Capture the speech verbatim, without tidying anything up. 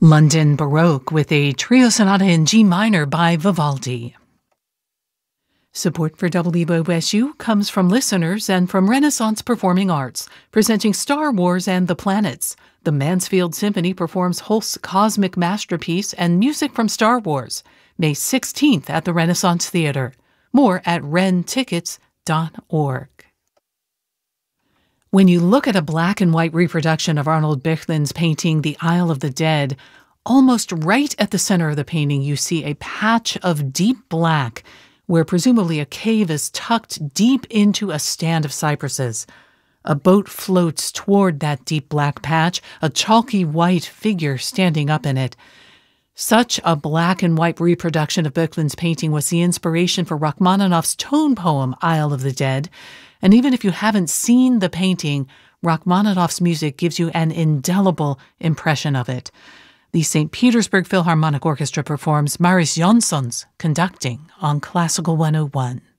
London Baroque with a trio sonata in G minor by Vivaldi. Support for W O S U comes from listeners and from Renaissance Performing Arts, presenting Star Wars and the Planets. The Mansfield Symphony performs Holst's cosmic masterpiece and music from Star Wars, May sixteenth at the Renaissance Theatre. More at ren tickets dot org. When you look at a black and white reproduction of Arnold Böchlin's painting The Isle of the Dead, almost right at the center of the painting you see a patch of deep black where presumably a cave is tucked deep into a stand of cypresses. A boat floats toward that deep black patch, a chalky white figure standing up in it. Such a black and white reproduction of Böchlin's painting was the inspiration for Rachmaninoff's tone poem Isle of the Dead, and even if you haven't seen the painting, Rachmaninoff's music gives you an indelible impression of it. The Saint Petersburg Philharmonic Orchestra performs Marius Jansson's conducting on Classical one oh one.